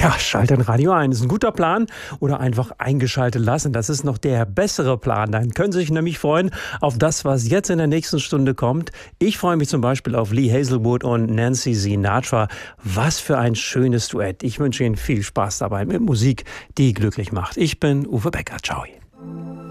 Ja, schalten Radio ein. Ist ein guter Plan oder einfach eingeschaltet lassen. Das ist noch der bessere Plan. Dann können Sie sich nämlich freuen auf das, was jetzt in der nächsten Stunde kommt. Ich freue mich zum Beispiel auf Lee Hazelwood und Nancy Sinatra. Was für ein schönes Duett. Ich wünsche Ihnen viel Spaß dabei mit Musik, die glücklich macht. Ich bin Uwe Becker. Ciao.